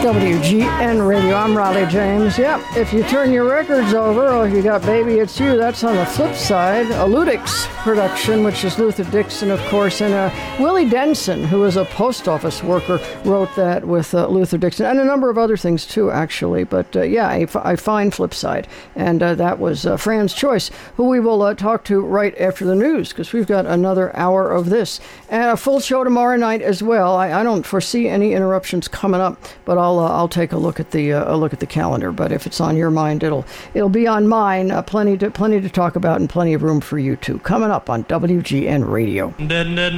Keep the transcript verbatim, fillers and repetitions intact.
W G N Radio. I'm Riley James. Yep, if you turn your records over, or if you got Baby It's You, that's on the flip side. A Ludix production, which is Luther Dixon, of course, and uh, Willie Denson, who was a post office worker, wrote that with uh, Luther Dixon, and a number of other things too, actually. But uh, yeah, a, a fine flip side. And uh, that was uh, Fran's Choice, who we will uh, talk to right after the news, because we've got another hour of this. And a full show tomorrow night as well. I, I don't foresee any interruptions coming up, but I'll uh, I'll take a look at the uh, a look at the calendar. But if it's on your mind, it'll it'll be on mine. Uh, plenty to plenty to talk about, and plenty of room for you too. Coming up on W G N Radio.